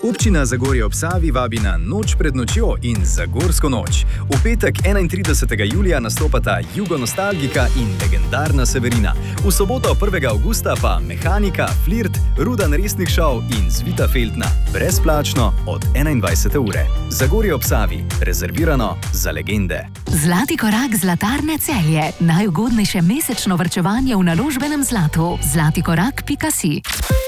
Občina Zagorje ob Savi vabi na Noč pred nočjo in Zagorsko noč. V petek 31. julija nastopata Jugonostalgika in legendarna Severina. V soboto 1. avgusta pa Mehanika, Flirt, Rudan resnih šov in Zvita Feltna. Brezplačno od 21. ure. Zagorje ob Savi. Rezervirano za legende. Zlati korak Zlatarne Celje. Najugodnejše mesečno varčevanje v naložbenem zlatu. zlatikorak.si